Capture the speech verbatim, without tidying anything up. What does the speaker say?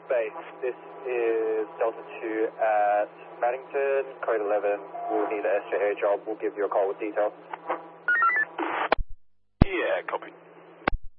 Base, this is Delta two at Maddington, code eleven. We'll need an S J A job. We'll give you a call with details.